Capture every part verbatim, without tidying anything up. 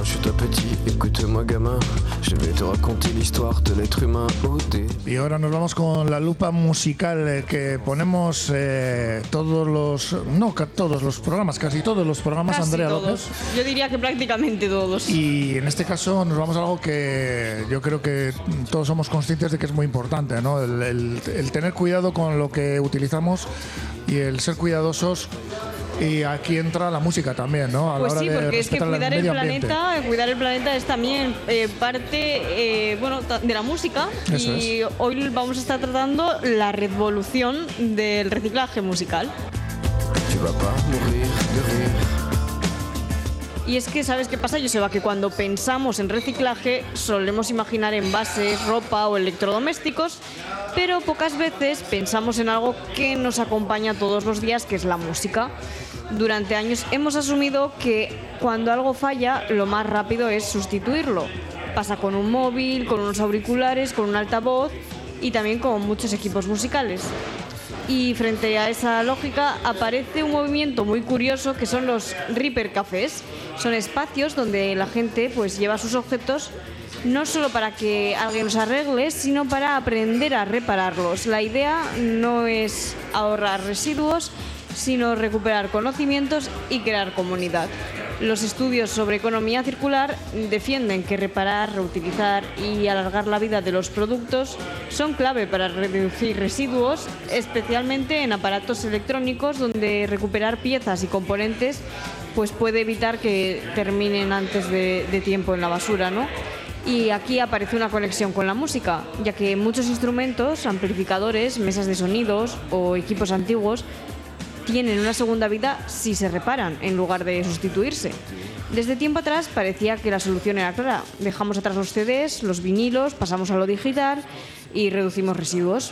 je suis toi petit, écoute-moi gamin, je vais te raconter l'histoire de l'être humain au dé. Y ahora nos vamos con la lupa musical eh, que ponemos eh, todos los, no ca- todos los programas, casi todos los programas, Casi Andrea todos. López. Yo diría que prácticamente todos. Y en este caso nos vamos a algo que yo creo que todos somos conscientes de que es muy importante, ¿no? El, el, el tener cuidado con lo que utilizamos y el ser cuidadosos. Y aquí entra la música también, ¿no? A Pues la hora sí, de porque es que respetar cuidar el medio ambiente. planeta, cuidar el planeta es también eh, parte eh, bueno, ta- de la música. Eso y hoy vamos a estar tratando la revolución del reciclaje musical. Tu vas pas mourir de rire. Y es que, ¿sabes qué pasa, Joseba? Que cuando pensamos en reciclaje solemos imaginar envases, ropa o electrodomésticos, pero pocas veces pensamos en algo que nos acompaña todos los días, que es la música. Durante años hemos asumido que cuando algo falla, lo más rápido es sustituirlo. Pasa con un móvil, con unos auriculares, con un altavoz y también con muchos equipos musicales. Y frente a esa lógica aparece un movimiento muy curioso que son los Repair Cafés. Son espacios donde la gente pues lleva sus objetos no solo para que alguien los arregle, sino para aprender a repararlos. La idea no es ahorrar residuos, sino recuperar conocimientos y crear comunidad. Los estudios sobre economía circular defienden que reparar, reutilizar y alargar la vida de los productos son clave para reducir residuos, especialmente en aparatos electrónicos donde recuperar piezas y componentes pues puede evitar que terminen antes de, de tiempo en la basura, ¿no? Y aquí aparece una conexión con la música, ya que muchos instrumentos, amplificadores, mesas de sonidos o equipos antiguos tienen una segunda vida si se reparan en lugar de sustituirse. Desde tiempo atrás parecía que la solución era clara. Dejamos atrás los C Ds, los vinilos, pasamos a lo digital y reducimos residuos.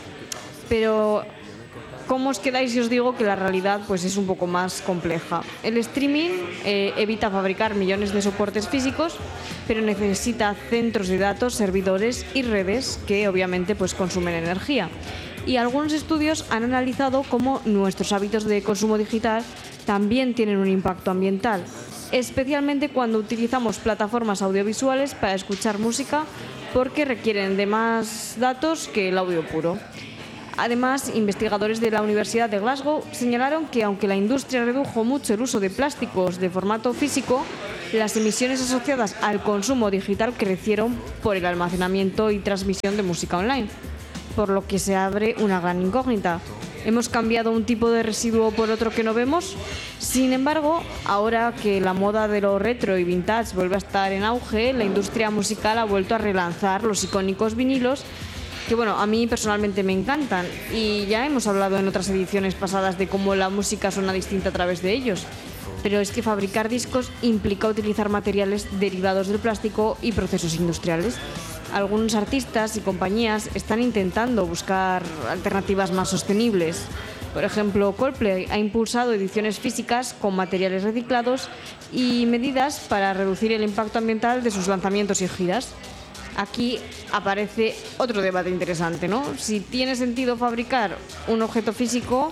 Pero ¿cómo os quedáis si os digo que la realidad pues, es un poco más compleja? El streaming eh, evita fabricar millones de soportes físicos, pero necesita centros de datos, servidores y redes que obviamente pues, consumen energía. Y algunos estudios han analizado cómo nuestros hábitos de consumo digital también tienen un impacto ambiental, especialmente cuando utilizamos plataformas audiovisuales para escuchar música porque requieren de más datos que el audio puro. Además, investigadores de la Universidad de Glasgow señalaron que aunque la industria redujo mucho el uso de plásticos de formato físico, las emisiones asociadas al consumo digital crecieron por el almacenamiento y transmisión de música online. Por lo que se abre una gran incógnita. ¿Hemos cambiado un tipo de residuo por otro que no vemos? Sin embargo, ahora que la moda de lo retro y vintage vuelve a estar en auge, la industria musical ha vuelto a relanzar los icónicos vinilos, que bueno, a mí personalmente me encantan, y ya hemos hablado en otras ediciones pasadas de cómo la música suena distinta a través de ellos. Pero es que fabricar discos implica utilizar materiales derivados del plástico y procesos industriales. Algunos artistas y compañías están intentando buscar alternativas más sostenibles. Por ejemplo, Coldplay ha impulsado ediciones físicas con materiales reciclados y medidas para reducir el impacto ambiental de sus lanzamientos y giras. Aquí aparece otro debate interesante, ¿no? Si tiene sentido fabricar un objeto físico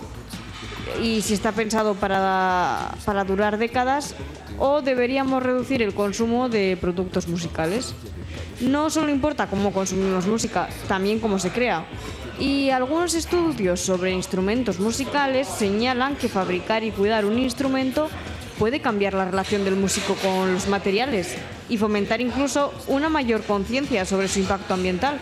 y si está pensado para, para durar décadas, o deberíamos reducir el consumo de productos musicales. No solo importa cómo consumimos música, también cómo se crea. Y algunos estudios sobre instrumentos musicales señalan que fabricar y cuidar un instrumento puede cambiar la relación del músico con los materiales y fomentar incluso una mayor conciencia sobre su impacto ambiental.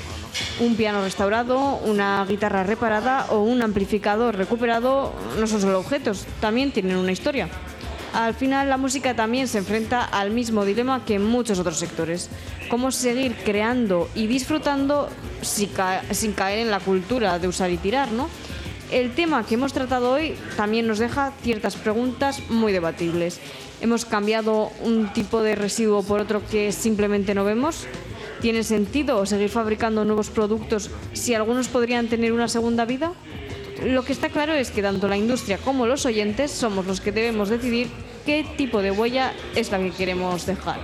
Un piano restaurado, una guitarra reparada o un amplificador recuperado no son solo objetos, también tienen una historia. Al final, la música también se enfrenta al mismo dilema que en muchos otros sectores. Cómo seguir creando y disfrutando sin, ca- sin caer en la cultura de usar y tirar, ¿no? El tema que hemos tratado hoy también nos deja ciertas preguntas muy debatibles. ¿Hemos cambiado un tipo de residuo por otro que simplemente no vemos? ¿Tiene sentido seguir fabricando nuevos productos si algunos podrían tener una segunda vida? Lo que está claro es que tanto la industria como los oyentes somos los que debemos decidir qué tipo de huella es la que queremos dejar.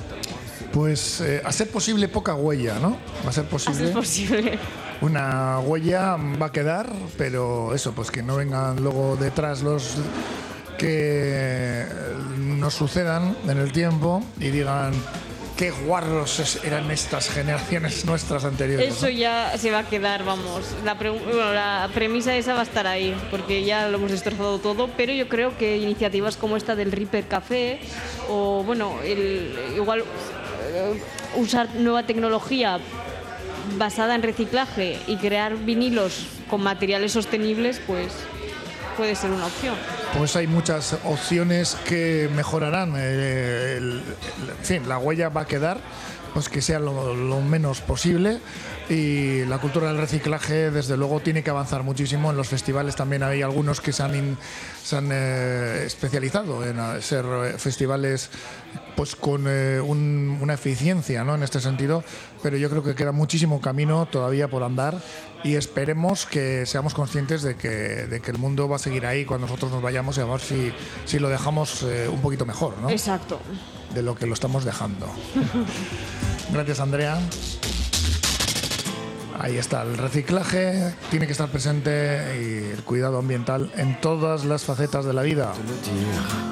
Pues eh, a ser posible poca huella, ¿no? Va a ser posible. A ser posible. Una huella va a quedar, pero eso, pues que no vengan luego detrás los que nos sucedan en el tiempo y digan qué guarros eran estas generaciones nuestras anteriores. Eso, ¿no? Ya se va a quedar, vamos. La, pre bueno, la premisa esa va a estar ahí, porque ya lo hemos destrozado todo, pero yo creo que iniciativas como esta del Reaper Café, o bueno, el, igual eh, usar nueva tecnología basada en reciclaje y crear vinilos con materiales sostenibles, pues puede ser una opción. Pues hay muchas opciones que mejorarán. Eh, el, el, en fin, la huella va a quedar, pues que sea lo, lo menos posible. Y la cultura del reciclaje, desde luego, tiene que avanzar muchísimo. En los festivales también hay algunos que se han, in, se han eh, especializado en ser festivales pues con eh, un, una eficiencia, ¿no?, en este sentido. Pero yo creo que queda muchísimo camino todavía por andar y esperemos que seamos conscientes de que, de que el mundo va a seguir ahí cuando nosotros nos vayamos y a ver si, si lo dejamos eh, un poquito mejor, ¿no? Exacto. De lo que lo estamos dejando. Gracias, Andrea. Ahí está, el reciclaje tiene que estar presente y el cuidado ambiental en todas las facetas de la vida.